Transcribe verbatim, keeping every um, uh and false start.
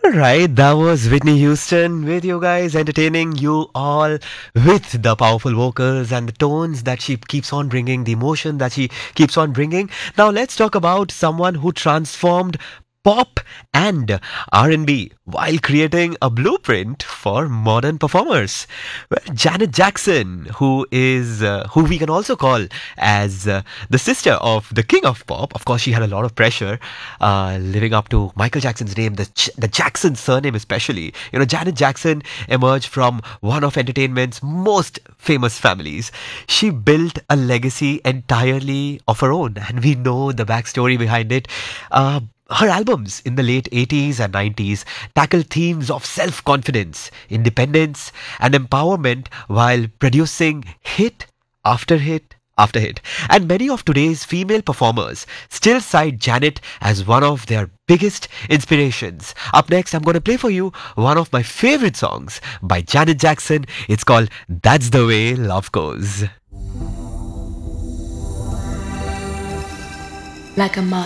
Right, that was Whitney Houston with you guys, entertaining you all with the powerful vocals and the tones that she keeps on bringing, the emotion that she keeps on bringing. Now, let's talk about someone who transformed pop and R and B while creating a blueprint for modern performers. Well, Janet Jackson, who is uh, who we can also call as uh, the sister of the king of pop. Of course, she had a lot of pressure uh, living up to Michael Jackson's name, the Ch- the Jackson surname especially. You know, Janet Jackson emerged from one of entertainment's most famous families. She built a legacy entirely of her own, and we know the backstory behind it. Uh, her albums in the late eighties and nineties tackle themes of self confidence, independence, and empowerment while producing hit after hit after hit. And many of today's female performers still cite Janet as one of their biggest inspirations. Up next, I'm going to play for you one of my favorite songs by Janet Jackson. It's called That's the Way Love Goes. Like a moth